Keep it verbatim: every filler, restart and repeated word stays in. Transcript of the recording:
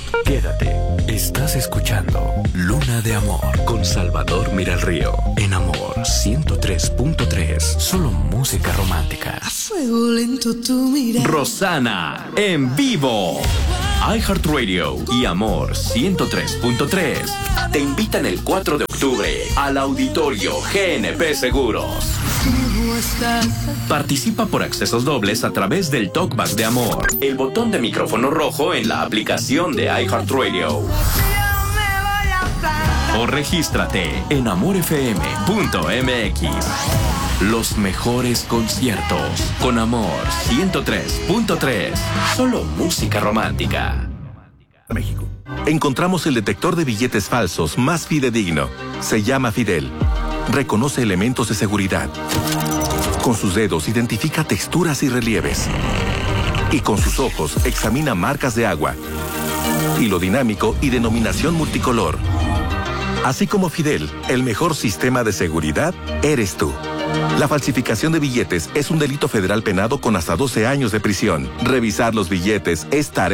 Quédate. Estás escuchando Luna de Amor con Salvador Miralrío. En Amor ciento tres punto tres. Solo música romántica. A fuego lento tu mirada. Rosana en vivo. iHeartRadio y Amor ciento tres punto tres te invitan el cuatro de octubre al Auditorio G N P Seguros. Participa por accesos dobles a través del Talkback de Amor, el botón de micrófono rojo en la aplicación de iHeartRadio. O regístrate en amor f m punto m x. Los mejores conciertos con Amor ciento tres punto tres. Solo música romántica. México. Encontramos el detector de billetes falsos más fidedigno. Se llama Fidel. Reconoce elementos de seguridad. Con sus dedos identifica texturas y relieves. Y con sus ojos examina marcas de agua, hilo dinámico y denominación multicolor. Así como Fidel, el mejor sistema de seguridad eres tú. La falsificación de billetes es un delito federal penado con hasta doce años de prisión. Revisar los billetes es tarea